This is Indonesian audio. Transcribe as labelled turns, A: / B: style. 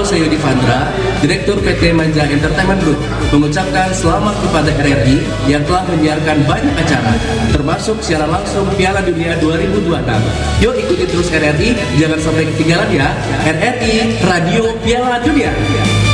A: saya Yudi Fandra, Direktur PT Manja Entertainment Group, mengucapkan selamat kepada RRI yang telah menyiarkan banyak acara, termasuk siaran langsung Piala Dunia 2026. Yuk ikuti terus RRI, jangan sampai ketinggalan ya. RRI Radio Piala Dunia.